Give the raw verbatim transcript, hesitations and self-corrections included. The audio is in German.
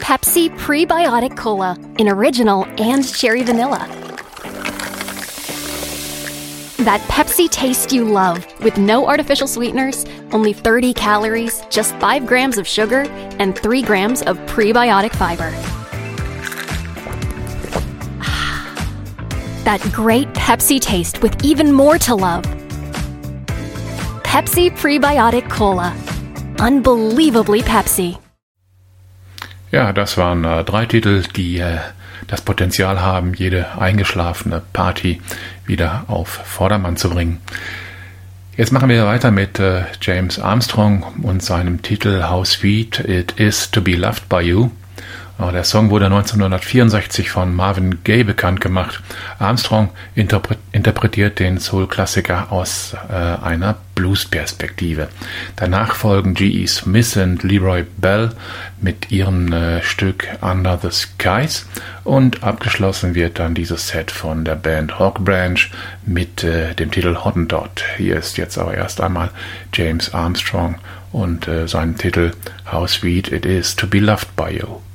Pepsi Prebiotic Cola in original and cherry vanilla. That Pepsi taste you love, with no artificial sweeteners, only thirty calories, just five grams of sugar, and three grams of prebiotic fiber. That great Pepsi taste with even more to love. Pepsi Prebiotic Cola. Unbelievably Pepsi. Ja, das waren äh, drei Titel, die äh, das Potenzial haben, jede eingeschlafene Party wieder auf Vordermann zu bringen. Jetzt machen wir weiter mit äh, James Armstrong und seinem Titel How Sweet It Is to Be Loved by You. Äh, der Song wurde neunzehnhundertvierundsechzig von Marvin Gaye bekannt gemacht. Armstrong interpre- interpretiert den Soul-Klassiker aus äh, einer Blues-Perspektive. Danach folgen G E. Smith und Leroy Bell mit ihrem äh, Stück Under the Skies und abgeschlossen wird dann dieses Set von der Band Hawk Branch mit äh, dem Titel Hottentot. Hier ist jetzt aber erst einmal James Armstrong und äh, seinen Titel How Sweet It Is to Be Loved by You.